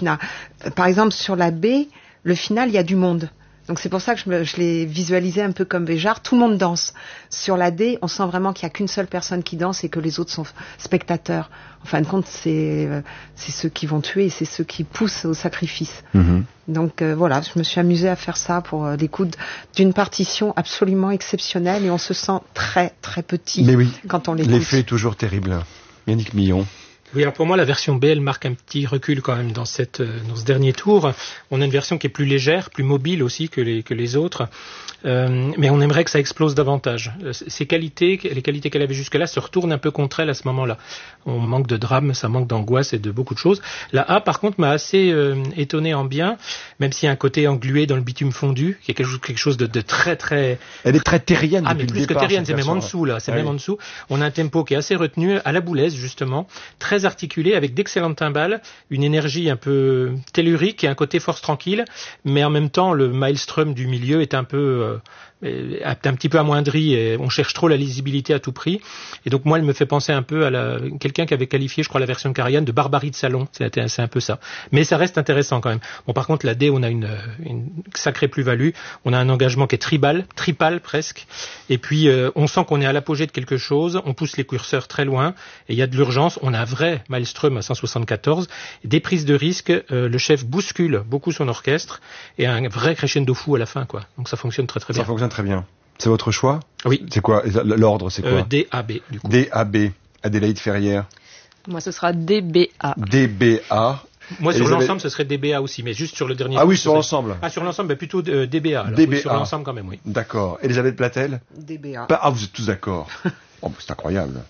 final. Par exemple, sur la baie, le final, il y a du monde. Donc c'est pour ça que je l'ai visualisé un peu comme Béjart. Tout le monde danse. Sur la D, on sent vraiment qu'il n'y a qu'une seule personne qui danse et que les autres sont spectateurs. En fin de compte, c'est ceux qui vont tuer et c'est ceux qui poussent au sacrifice. Donc voilà, je me suis amusée à faire ça pour l'écoute d'une partition absolument exceptionnelle et on se sent très très petit quand on l'écoute. L'effet est toujours terrible. Yannick Millon. Oui, alors pour moi, la version B, elle marque un petit recul quand même dans ce dernier tour. On a une version qui est plus légère, plus mobile aussi que les autres. Mais on aimerait que ça explose davantage. Les qualités qu'elle avait jusque-là se retournent un peu contre elle à ce moment-là. On manque de drame, ça manque d'angoisse et de beaucoup de choses. La A, par contre, m'a assez étonné en bien, même s'il y a un côté englué dans le bitume fondu, qui est quelque chose de très, très... Elle est très terrienne mais plus que terrienne, c'est même en dessous, là. C'est même en dessous. On a un tempo qui est assez retenu, à la Boulez, justement, très articulé, avec d'excellentes timbales, une énergie un peu tellurique et un côté force tranquille, mais en même temps, le maelstrom du milieu est un petit peu amoindri et on cherche trop la lisibilité à tout prix. Et donc moi, elle me fait penser un peu à quelqu'un qui avait qualifié, je crois, la version de Karajan de barbarie de salon. C'est un peu ça. Mais ça reste intéressant quand même. Bon, par contre, la D, on a une sacrée plus-value. On a un engagement qui est tripal presque. Et puis, on sent qu'on est à l'apogée de quelque chose. On pousse les curseurs très loin. Et il y a de l'urgence. On a un vrai maelstrom à 174. Des prises de risque. Le chef bouscule beaucoup son orchestre. Et un vrai crescendo fou à la fin, quoi. Donc ça fonctionne très très bien. Ça fonctionne très bien. C'est votre choix ? Oui. C'est quoi ? L'ordre, c'est quoi ? D-A-B, du coup. D-A-B. Adélaïde Ferrière. Moi, ce sera D-B-A. D-B-A. Moi, sur l'ensemble, ce serait DBA aussi, mais juste sur le dernier. Ah oui, sur l'ensemble. Ah, sur l'ensemble, plutôt DBA. Alors, DBA. Oui, sur l'ensemble, quand même, oui. D'accord. Elisabeth Platel ? DBA. Ah, vous êtes tous d'accord. Oh, c'est incroyable.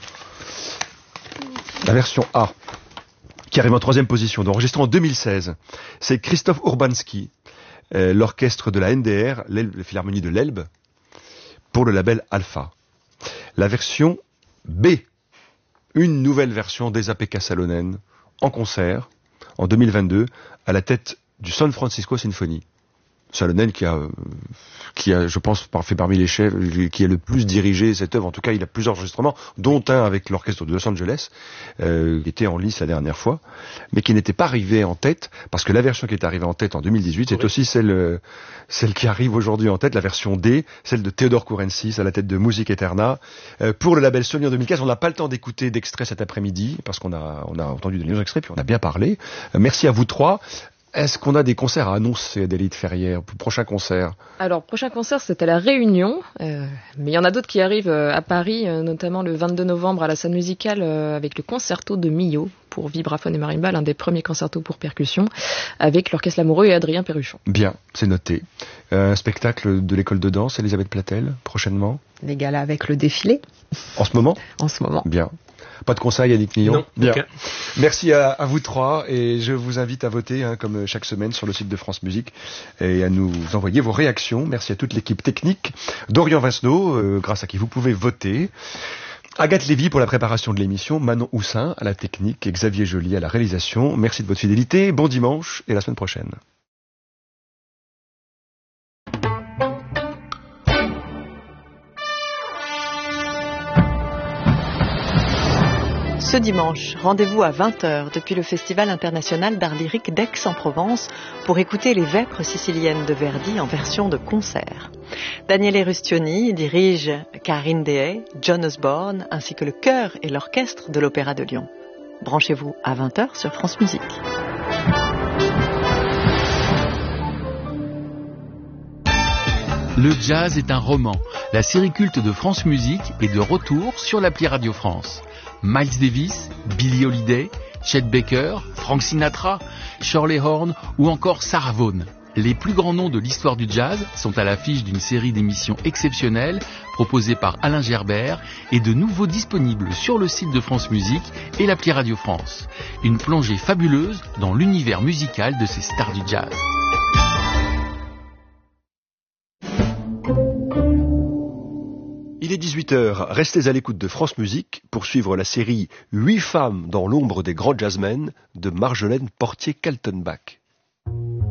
La version A, qui arrive en 3e position, enregistrée en 2016. C'est Christophe Urbanski, l'orchestre de la NDR, la Philharmonie de l'Elbe, pour le label Alpha. La version B, une nouvelle version des APK Salonen, en concert, en 2022, à la tête du San Francisco Symphony. Salonen qui a, je pense, fait parmi les chefs, qui a le plus dirigé cette œuvre. En tout cas, il a plusieurs enregistrements, dont un avec l'orchestre de Los Angeles, qui était en lice la dernière fois, mais qui n'était pas arrivé en tête, parce que la version qui est arrivée en tête en 2018, c'est aussi celle qui arrive aujourd'hui en tête, la version D, celle de Theodore Kourensis, à la tête de Music Eterna. Pour le label Sony en 2015, on n'a pas le temps d'écouter d'extraits cet après-midi, parce qu'on a entendu de nouveaux extraits, puis on a bien parlé. Merci à vous trois. Est-ce qu'on a des concerts à annoncer, Adélaïde Ferrière, pour le prochain concert ? Alors, prochain concert, c'est à La Réunion, mais il y en a d'autres qui arrivent à Paris, notamment le 22 novembre à la salle musicale avec le concerto de Milhaud pour vibraphone et marimba, l'un des premiers concertos pour percussion, avec l'Orchestre Lamoureux et Adrien Perruchon. Bien, c'est noté. Un spectacle de l'école de danse, Elisabeth Platel, prochainement ? Les galas avec le défilé. En ce moment ? En ce moment. Bien. Pas de conseil, Yannick Millon ? Non. Bien. Okay. Merci à vous trois et je vous invite à voter, comme chaque semaine, sur le site de France Musique et à nous envoyer vos réactions. Merci à toute l'équipe technique. Dorian Vincenot, grâce à qui vous pouvez voter. Agathe Lévy pour la préparation de l'émission, Manon Houssin à la technique et Xavier Joly à la réalisation. Merci de votre fidélité. Bon dimanche et à la semaine prochaine. Ce dimanche, rendez-vous à 20h depuis le Festival international d'art lyrique d'Aix-en-Provence pour écouter les Vêpres siciliennes de Verdi en version de concert. Daniele Rustioni dirige Karine Dehay, John Osborne ainsi que le chœur et l'orchestre de l'Opéra de Lyon. Branchez-vous à 20h sur France Musique. Le jazz est un roman. La série culte de France Musique est de retour sur l'appli Radio France. Miles Davis, Billie Holiday, Chet Baker, Frank Sinatra, Shirley Horn ou encore Sarah Vaughan. Les plus grands noms de l'histoire du jazz sont à l'affiche d'une série d'émissions exceptionnelles proposées par Alain Gerbert et de nouveaux disponibles sur le site de France Musique et l'appli Radio France. Une plongée fabuleuse dans l'univers musical de ces stars du jazz. Il est 18h, restez à l'écoute de France Musique pour suivre la série 8 femmes dans l'ombre des grands jazzmen de Marjolaine Portier-Kaltenbach.